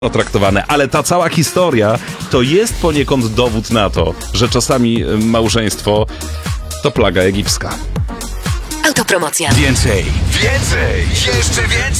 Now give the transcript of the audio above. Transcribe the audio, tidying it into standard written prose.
traktowane, ale ta cała historia to jest poniekąd dowód na to, że czasami małżeństwo to plaga egipska. Autopromocja. Więcej, jeszcze więcej!